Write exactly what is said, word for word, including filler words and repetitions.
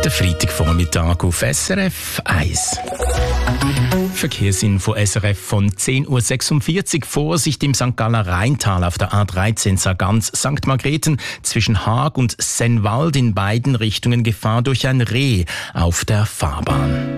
Der Freitagvormittag auf S R F eins. Verkehrsinfo S R F von zehn Uhr sechsundvierzig. Vorsicht im Sankt Galler Rheintal auf der A dreizehn Sargans Sankt Margrethen zwischen Haag und Sennwald in beiden Richtungen Gefahr durch ein Reh auf der Fahrbahn.